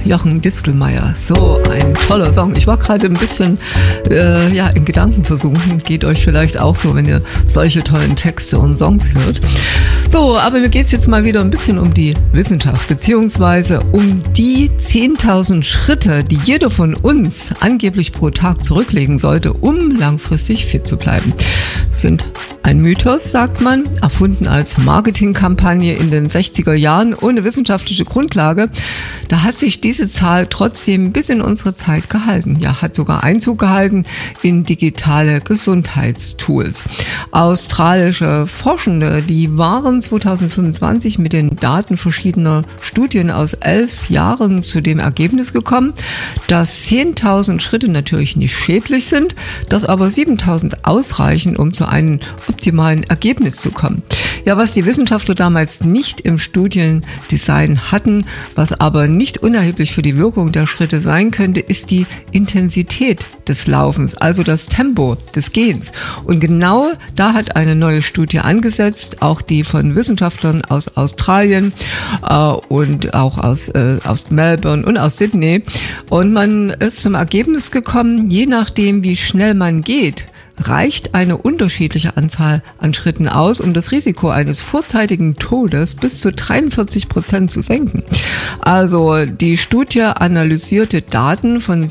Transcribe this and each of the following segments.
Jochen Distelmeier, so ein toller Song. Ich war gerade ein bisschen in Gedanken versunken. Geht euch vielleicht auch so, wenn ihr solche tollen Texte und Songs hört. So, aber mir geht's jetzt mal wieder ein bisschen um die Wissenschaft, beziehungsweise um die 10.000 Schritte, die jeder von uns angeblich pro Tag zurücklegen sollte, um langfristig fit zu bleiben. Sind ein Mythos, sagt man, erfunden als Marketingkampagne in den 60er Jahren ohne wissenschaftliche Grundlage. Da hat sich diese Zahl trotzdem bis in unsere Zeit gehalten. Ja, hat sogar Einzug gehalten in digitale Gesundheitstools. Australische Forschende, die waren 2025 mit den Daten verschiedener Studien aus 11 Jahren zu dem Ergebnis gekommen, dass 10.000 Schritte natürlich nicht schädlich sind, dass aber 7.000 ausreichen, um zu einem optimalen Ergebnis zu kommen. Ja, was die Wissenschaftler damals nicht im Studiendesign hatten, was aber nicht unerheblich für die Wirkung der Schritte sein könnte, ist die Intensität des Laufens, also das Tempo des Gehens. Und genau da hat eine neue Studie angesetzt, auch die von Wissenschaftlern aus Australien und auch aus Melbourne und aus Sydney. Und man ist zum Ergebnis gekommen, je nachdem, wie schnell man geht, reicht eine unterschiedliche Anzahl an Schritten aus, um das Risiko eines vorzeitigen Todes bis zu 43% zu senken. Also die Studie analysierte Daten von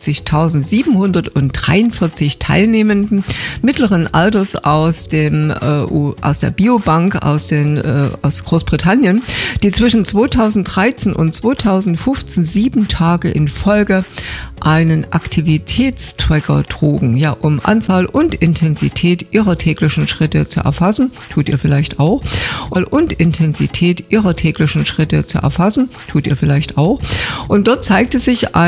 64.743 Teilnehmenden mittleren Alters aus der Biobank aus Großbritannien, die zwischen 2013 und 2015 7 Tage in Folge einen Aktivitätstracker trugen, ja, um Anzahl und Intensität ihrer täglichen Schritte zu erfassen, tut ihr vielleicht auch, und Intensität ihrer täglichen Schritte zu erfassen, tut ihr vielleicht auch. Und dort zeigte sich